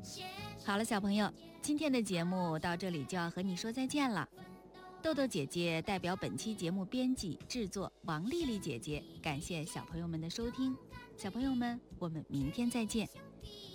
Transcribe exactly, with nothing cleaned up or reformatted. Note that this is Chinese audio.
好了，小朋友，今天的节目到这里就要和你说再见了。豆豆姐姐代表本期节目编辑制作王丽丽姐姐，感谢小朋友们的收听。小朋友们，我们明天再见。